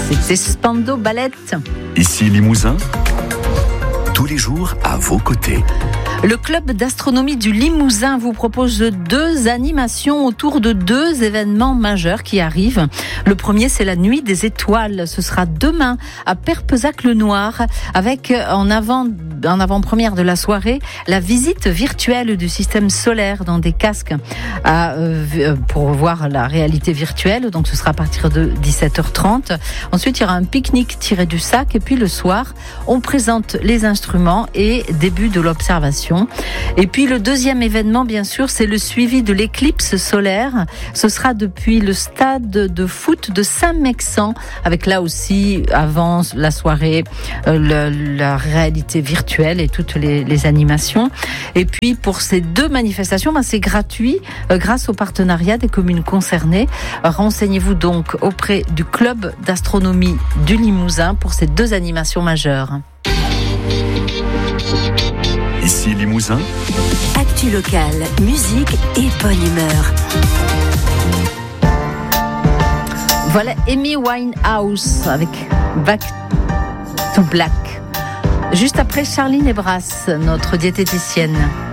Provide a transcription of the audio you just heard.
C'était Spandau Ballet. Ici Limousin, tous les jours à vos côtés. Le club d'astronomie du Limousin vous propose 2 animations autour de 2 événements majeurs qui arrivent. Le premier, c'est la Nuit des Étoiles. Ce sera demain à Perpezac-le-Noir avec en avant-première de la soirée la visite virtuelle du système solaire dans des casques pour voir la réalité virtuelle. Donc ce sera à partir de 17h30. Ensuite, il y aura un pique-nique tiré du sac et puis le soir, on présente les instruments et début de l'observation. Et puis le deuxième événement, bien sûr, c'est le suivi de l'éclipse solaire. Ce sera depuis le stade de foot de Saint-Mexan, avec là aussi, avant la soirée, la réalité virtuelle et toutes les animations. Et puis pour ces 2 manifestations, c'est gratuit grâce au partenariat des communes concernées. Renseignez-vous donc auprès du club d'astronomie du Limousin pour ces 2 animations majeures. Ici Limousin. Actu locale, musique et bonne humeur. Voilà Amy Winehouse avec Back to Black. Juste après Charline Ebras, notre diététicienne.